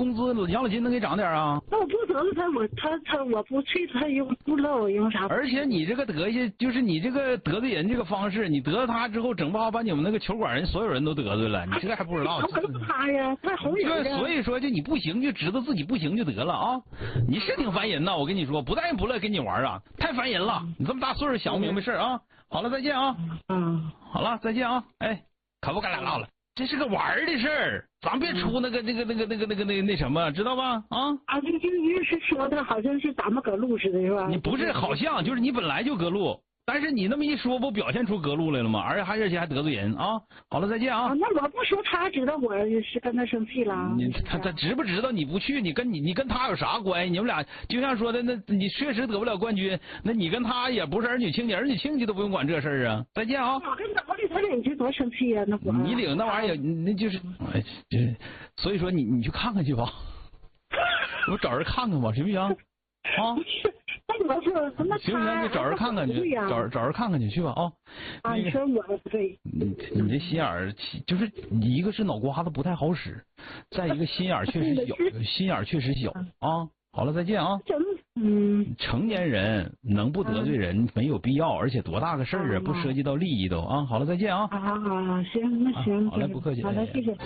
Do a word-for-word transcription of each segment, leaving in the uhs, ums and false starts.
工资养老金能给涨点啊？ 那我不得罪他，我他他我不去，他又不知道我因为啥。 而且你这个德行，就是你这个得罪人这个方式，你得罪他之后，整不好把你们那个球馆人所有人都得罪了，你这还不知道？ 我跟他呀，他哄人呀。所以说，就你不行，就知道自己不行就得了啊！你是挺烦人呐，我跟你说，不但不乐跟你玩啊，太烦人了！你这么大岁数想不明白事啊！好了，再见啊！ 嗯， 好了，再见啊！哎，可不跟俩唠了。这是个玩的事儿，咱别出那个那个那个那个那个那那什么，知道吧？啊啊，这这越是说的，好像是咱们隔路似的，是吧？ 你不是好像，就是你本来就隔路，但是你那么一说，不表现出隔路来了吗？而且还而且还得罪人啊！好了，再见啊！ 啊那我不说，他知道我是跟他生气了。 你他他知不知道你不去？你跟你你跟他有啥关系？你们俩就像说的，那你确实得不了冠军，那你跟他也不是儿女亲戚，儿女亲戚都不用管这事儿啊！再见啊！ 我跟我领他领去多生气呀、啊，那我你领那玩意儿，那就是哎，就是所以说你你去看看去吧，我找人看看吧，行不行？啊。 那我说那行不行？你找人看看去，找找人看看去，去吧啊！ 啊，你说我不对。 你你这心眼儿，就是你一个是脑瓜子不太好使，再一个心眼儿确实小，心眼儿确实小啊。好了，再见啊。 嗯。 成年人能不得罪人没有必要，而且多大个事儿啊，不涉及到利益都啊。好了，再见啊。 啊啊，行，那行。 好嘞，不客气。 好的，谢谢。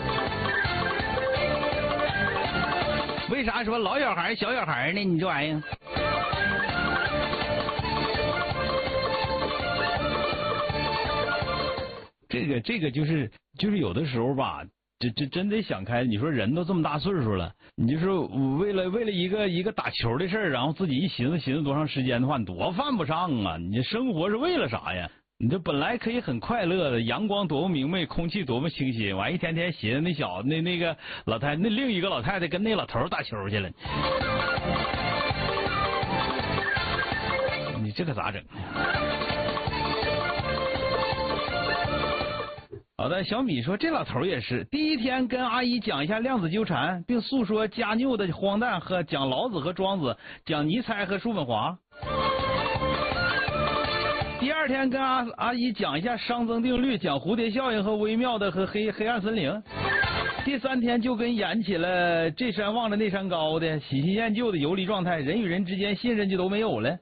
为啥说老小孩小小孩呢？你这玩意儿。这个这个就是就是有的时候吧，这这真得想开。你说人都这么大岁数了，你就是为了为了一个一个打球的事儿，然后自己一寻思寻思多长时间的话，你多犯不上啊！你这生活是为了啥呀？你这本来可以很快乐的，阳光多么明媚，空气多么清新，完一天天寻思那小那那个老太那另一个老太太跟那老头打球去了，你这可咋整？好的，小米说这老头也是第一天跟阿姨讲一下量子纠缠，并诉说加缪的荒诞，和讲老子和庄子，讲尼采和叔本华。第二天跟阿阿姨讲一下熵增定律，讲蝴蝶效应和微妙的和黑黑暗森林。第三天就跟演起了这山望着那山高的喜新厌旧的游离状态，人与人之间信任就都没有了。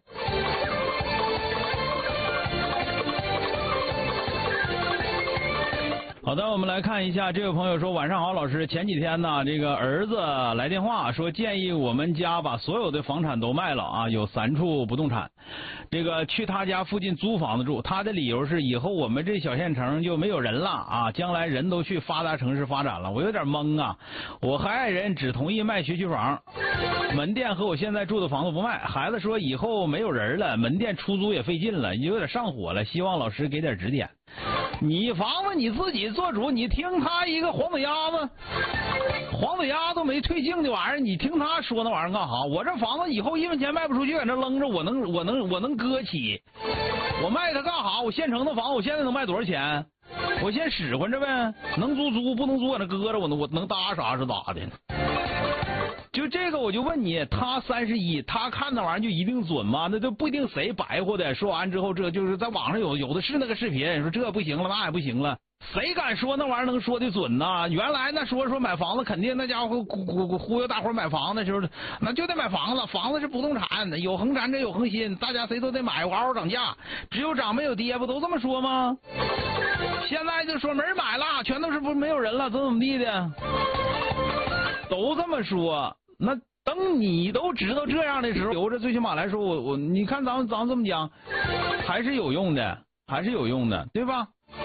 好的，我们来看一下，这位朋友说晚上好，老师，前几天呢，这个儿子来电话说建议我们家把所有的房产都卖了啊，有三处不动产，这个去他家附近租房子住，他的理由是以后我们这小县城就没有人了啊，将来人都去发达城市发展了。我有点懵啊，我和爱人只同意卖学区房，门店和我现在住的房子不卖，孩子说以后没有人了，门店出租也费劲了，有点上火了，希望老师给点指点。你房子你自己做主，你听他一个黄嘴鸭子，黄嘴鸭子没退境的玩意儿，你听他说那玩意儿干啥？我这房子以后一分钱卖不出去，搁那扔着，我能我能我能搁起？我卖它干啥？我现成的房子，我现在能卖多少钱？我先使唤着呗，能租租，不能租搁那搁着，我能我能搭啥是咋的？就这个，我就问你，他三十一，他看那玩意儿就一定准吗？那都不一定谁白活的。说完之后，这就是在网上有有的是那个视频，说这不行了，那也不行了，谁敢说那玩意儿能说的准呢？原来那说说买房子，肯定那家伙忽忽忽悠大伙买房子时候，那就得买房子，房子是不动产，有恒产者有恒心，大家谁都得买，嗷嗷涨价，只有涨没有跌，不都这么说吗？现在就说没人买了，全都是不没有人了，怎么怎么地的，都这么说。那等你都知道这样的时候，留着最起码来说，我我你看咱们咱们这么讲，还是有用的，还是有用的，对吧？